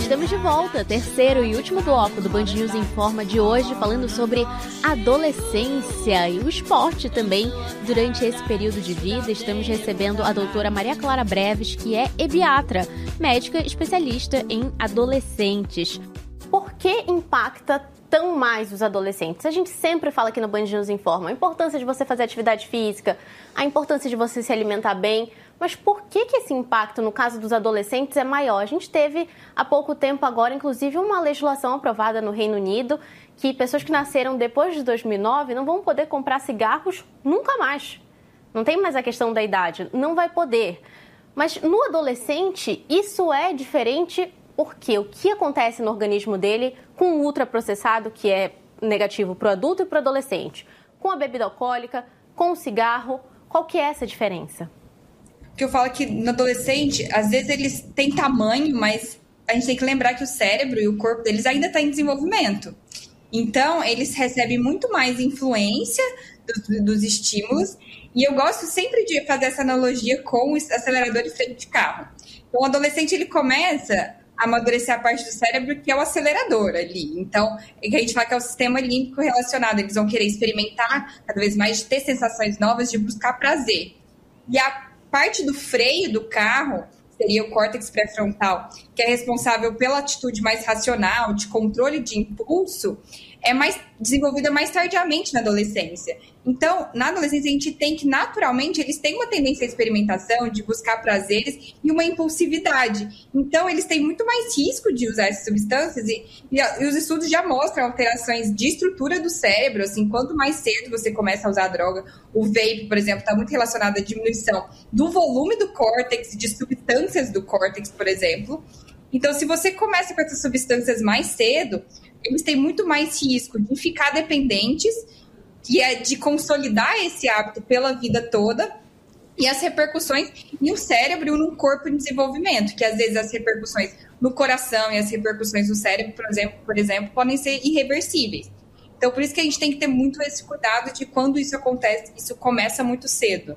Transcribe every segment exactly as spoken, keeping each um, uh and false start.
Estamos de volta, terceiro e último bloco do Band News Informa de hoje, falando sobre adolescência e o esporte também durante esse período de vida. Estamos recebendo a doutora Maria Clara Breves, que é ebiatra, médica especialista em adolescentes. Por que impacta tão mais os adolescentes? A gente sempre fala aqui no Band News Informa a importância de você fazer atividade física, a importância de você se alimentar bem. Mas por que que esse impacto, no caso dos adolescentes, é maior? A gente teve há pouco tempo agora, inclusive, uma legislação aprovada no Reino Unido que pessoas que nasceram depois de dois mil e nove não vão poder comprar cigarros nunca mais. Não tem mais a questão da idade, não vai poder. Mas no adolescente, isso é diferente porque o que acontece no organismo dele com o ultraprocessado, que é negativo para o adulto e para o adolescente, com a bebida alcoólica, com o cigarro, qual que é essa diferença? Que eu falo que no adolescente, às vezes eles têm tamanho, mas a gente tem que lembrar que o cérebro e o corpo deles ainda está em desenvolvimento. Então, eles recebem muito mais influência dos, dos estímulos. E eu gosto sempre de fazer essa analogia com o acelerador e freio de carro. Então, o adolescente, ele começa a amadurecer a parte do cérebro que é o acelerador ali. Então, é que a gente fala que é o sistema límbico relacionado. Eles vão querer experimentar cada vez mais, de ter sensações novas, de buscar prazer. E a parte do freio do carro seria o córtex pré-frontal, que é responsável pela atitude mais racional, de controle de impulso, é mais desenvolvida mais tardiamente na adolescência. Então, na adolescência, a gente tem que, naturalmente, eles têm uma tendência à experimentação, de buscar prazeres e uma impulsividade. Então, eles têm muito mais risco de usar essas substâncias e, e, e os estudos já mostram alterações de estrutura do cérebro, assim, quanto mais cedo você começa a usar a droga. O vape, por exemplo, está muito relacionado à diminuição do volume do córtex, de substâncias do córtex, por exemplo. Então, se você começa com essas substâncias mais cedo, eles têm muito mais risco de ficar dependentes, que é de consolidar esse hábito pela vida toda, e as repercussões no cérebro e no corpo em desenvolvimento, que às vezes as repercussões no coração e as repercussões no cérebro, por exemplo, por exemplo, podem ser irreversíveis. Então, por isso que a gente tem que ter muito esse cuidado de quando isso acontece, isso começa muito cedo.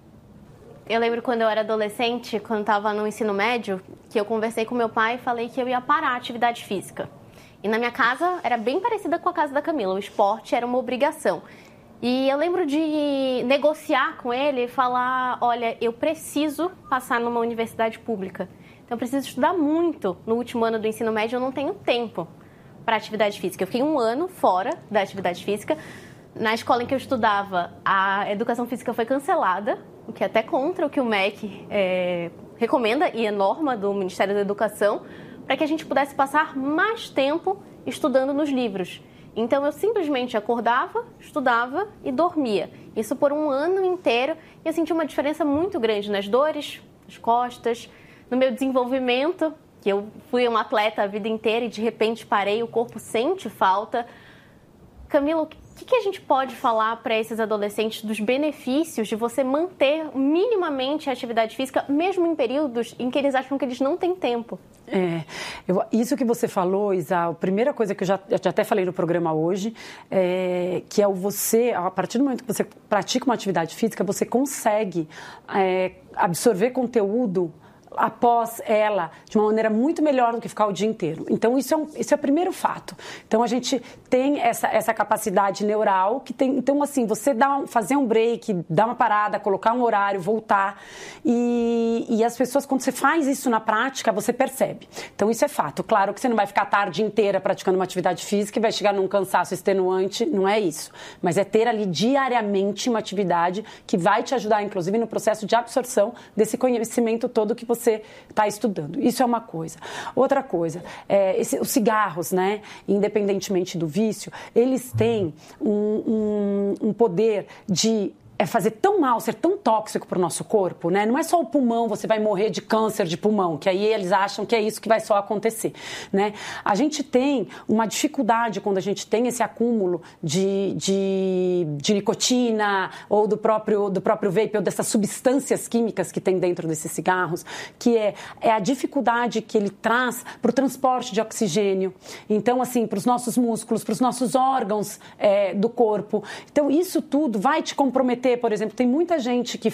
Eu lembro quando eu era adolescente, quando estava no ensino médio, que eu conversei com meu pai e falei que eu ia parar a atividade física. E na minha casa era bem parecida com a casa da Camila, o esporte era uma obrigação. E eu lembro de negociar com ele e falar, olha, eu preciso passar numa universidade pública. Então eu preciso estudar muito no último ano do ensino médio, eu não tenho tempo para atividade física. Eu fiquei um ano fora da atividade física. Na escola em que eu estudava, a educação física foi cancelada, o que é até contra o que o M E C é, recomenda e é norma do Ministério da Educação, para que a gente pudesse passar mais tempo estudando nos livros. Então, eu simplesmente acordava, estudava e dormia. Isso por um ano inteiro. E eu senti uma diferença muito grande nas dores, nas costas, no meu desenvolvimento, que eu fui uma atleta a vida inteira e de repente parei, o corpo sente falta. Camila, o que, que a gente pode falar para esses adolescentes dos benefícios de você manter minimamente a atividade física, mesmo em períodos em que eles acham que eles não têm tempo? É, eu, isso que você falou, Isa, a primeira coisa que eu já, eu já até falei no programa hoje, é, que é o você, a partir do momento que você pratica uma atividade física, você consegue é, absorver conteúdo após ela, de uma maneira muito melhor do que ficar o dia inteiro. Então, isso é, um, isso é o primeiro fato. Então, a gente tem essa, essa capacidade neural que tem... Então, assim, você dá um, fazer um break, dar uma parada, colocar um horário, voltar. E, e as pessoas, quando você faz isso na prática, você percebe. Então, isso é fato. Claro que você não vai ficar a tarde inteira praticando uma atividade física e vai chegar num cansaço extenuante, não é isso. Mas é ter ali diariamente uma atividade que vai te ajudar, inclusive, no processo de absorção desse conhecimento todo que você você está estudando. Isso é uma coisa. Outra coisa, é, esse, os cigarros, né, independentemente do vício, eles têm um, um, um poder de é fazer tão mal, ser tão tóxico para o nosso corpo, né? Não é só o pulmão, você vai morrer de câncer de pulmão, que aí eles acham que é isso que vai só acontecer, né? A gente tem uma dificuldade quando a gente tem esse acúmulo de, de, de nicotina ou do próprio, do próprio vape ou dessas substâncias químicas que tem dentro desses cigarros, que é, é a dificuldade que ele traz para o transporte de oxigênio. Então, assim, para os nossos músculos, para os nossos órgãos é, do corpo. Então, isso tudo vai te comprometer. Por exemplo, tem muita gente que